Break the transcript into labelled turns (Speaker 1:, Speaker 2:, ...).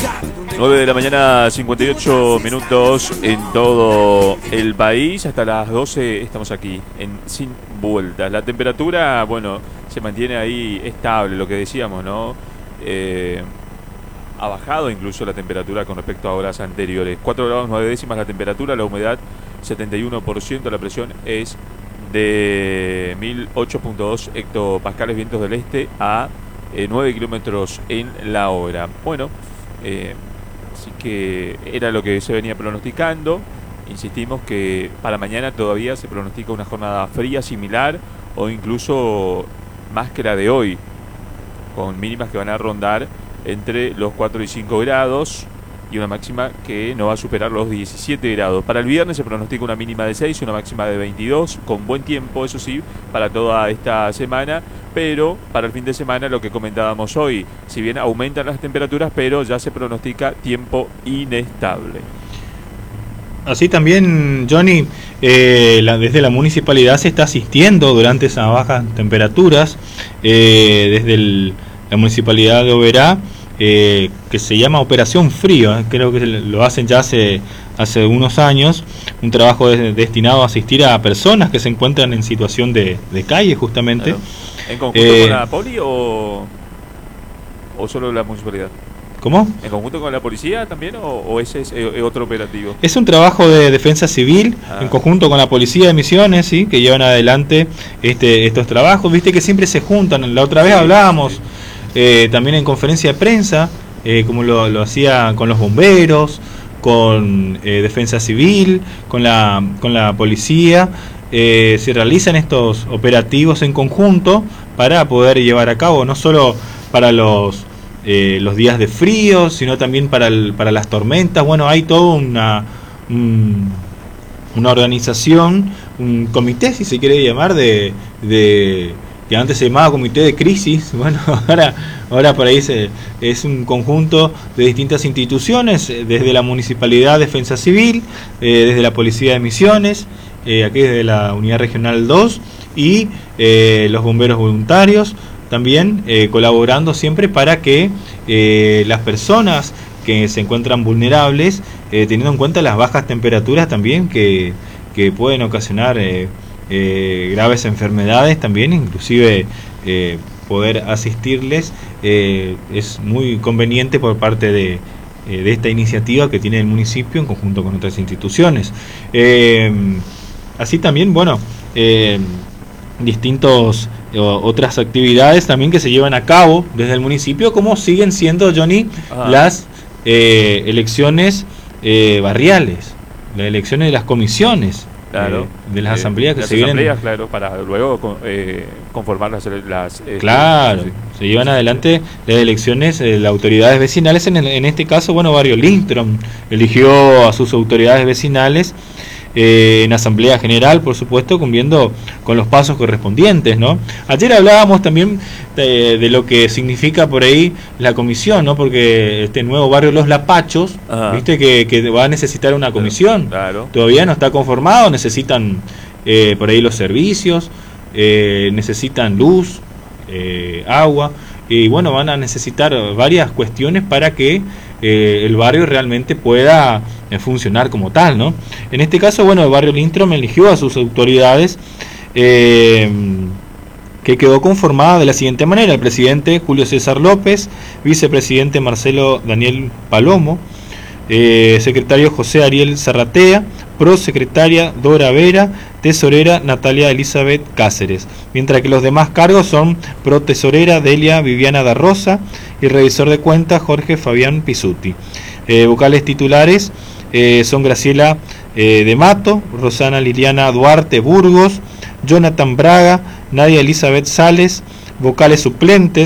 Speaker 1: 9 de la mañana, 58 minutos en todo el país. Hasta las 12 estamos aquí en Sin Vueltas. La temperatura, bueno, se mantiene ahí estable, lo que decíamos, ¿no? Ha bajado incluso la temperatura con respecto a horas anteriores. 4 grados 9 décimas la temperatura, la humedad 71%, la presión es de 1008.2 hectopascales, vientos del este a 9 kilómetros en la hora. Bueno, así que era lo que se venía pronosticando. Insistimos que para mañana todavía se pronostica una jornada fría similar o incluso más que la de hoy, con mínimas que van a rondar entre los 4 y 5 grados y una máxima que no va a superar los 17 grados. Para el viernes se pronostica una mínima de 6 y una máxima de 22, con buen tiempo, eso sí, para toda esta semana. Pero para el fin de semana, lo que comentábamos hoy, si bien aumentan las temperaturas, pero ya se pronostica tiempo inestable.
Speaker 2: Así también, Johnny, desde la municipalidad se está asistiendo durante esas bajas temperaturas, desde la municipalidad de Oberá, que se llama Operación Frío, creo que lo hacen ya hace unos años, un trabajo destinado a asistir a personas que se encuentran en situación de calle, justamente.
Speaker 1: Claro. ¿En conjunto con la poli o solo la municipalidad?
Speaker 2: ¿Cómo?
Speaker 1: ¿En conjunto con la policía también o ese es otro operativo?
Speaker 2: Es un trabajo de defensa civil en conjunto con la policía de Misiones, ¿sí? Que llevan adelante estos trabajos. Viste que siempre se juntan. La otra vez hablábamos también en conferencia de prensa, como lo hacía con los bomberos, con defensa civil, con la policía. Se realizan estos operativos en conjunto para poder llevar a cabo no solo para los días de frío, sino también para las tormentas. Bueno, hay toda una organización, un comité, si se quiere llamar, que antes se llamaba comité de crisis. Bueno, ahora por ahí es un conjunto de distintas instituciones, desde la Municipalidad Defensa Civil, desde la Policía de Misiones, aquí desde la Unidad Regional 2 y los bomberos voluntarios, también colaborando siempre para que las personas que se encuentran vulnerables, teniendo en cuenta las bajas temperaturas también que pueden ocasionar graves enfermedades, también inclusive poder asistirles, es muy conveniente por parte de esta iniciativa que tiene el municipio en conjunto con otras instituciones. Así también, bueno, otras actividades también que se llevan a cabo desde el municipio, como siguen siendo, Johnny, las elecciones barriales, las elecciones de las comisiones,
Speaker 1: claro,
Speaker 2: de las asambleas que
Speaker 1: las
Speaker 2: se vienen,
Speaker 1: asambleas, claro, para luego conformar las
Speaker 2: claro,
Speaker 1: sí.
Speaker 2: Se llevan adelante las elecciones de las autoridades vecinales. En este caso, bueno, Barrio Lindstrom eligió a sus autoridades vecinales en asamblea general, por supuesto, cumpliendo con los pasos correspondientes, ¿no? Ayer hablábamos también de lo que significa por ahí la comisión, ¿no? Porque este nuevo barrio Los Lapachos, viste que va a necesitar una comisión.
Speaker 1: Claro.
Speaker 2: Todavía no está conformado, necesitan por ahí los servicios, necesitan luz, agua, y bueno, van a necesitar varias cuestiones para que el barrio realmente pueda funcionar como tal, ¿no? En este caso, bueno, el barrio Lindstrom eligió a sus autoridades, que quedó conformada de la siguiente manera: el presidente Julio César López, vicepresidente Marcelo Daniel Palomo, secretario José Ariel Zarratea, prosecretaria Dora Vera, tesorera Natalia Elizabeth Cáceres, mientras que los demás cargos son protesorera Delia Viviana da Rosa y revisor de cuentas Jorge Fabián Pisuti. Vocales titulares son Graciela de Mato, Rosana Liliana Duarte Burgos, Jonathan Braga, Nadia Elizabeth Sales. Vocales suplentes